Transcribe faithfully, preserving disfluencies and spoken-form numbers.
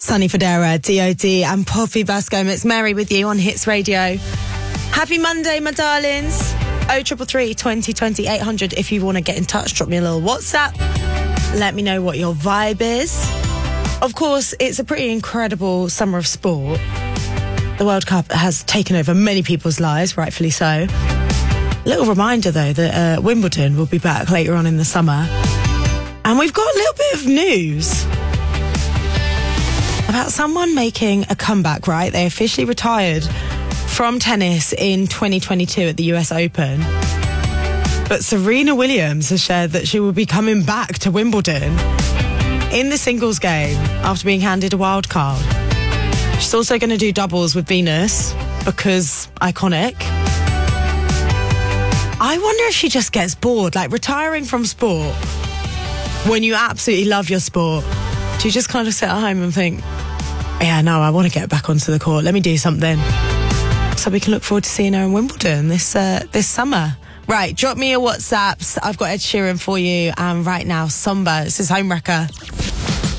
Sunny Fodera, D O D and Poppy Bascombe. It's Mary with you on Hits Radio. Happy Monday, my darlings. oh three three, twenty twenty, eight hundred. If you want to get in touch, drop me a little WhatsApp. Let me know what your vibe is. Of course, it's a pretty incredible summer of sport. The World Cup has taken over many people's lives, rightfully so. Little reminder, though, that uh, Wimbledon will be back later on in the summer. And we've got a little bit of news about someone making a comeback, right? They officially retired from tennis in twenty twenty-two at the U S Open. But Serena Williams has shared that she will be coming back to Wimbledon in the singles game after being handed a wild card. She's also going to do doubles with Venus because iconic. I wonder if she just gets bored, like retiring from sport when you absolutely love your sport. Do you just kind of sit at home and think, yeah, no, I want to get back onto the court. Let me do something. So we can look forward to seeing her in Wimbledon this uh, this summer. Right, drop me your WhatsApps. I've got Ed Sheeran for you. And right now, Somber. It's his Homewrecker.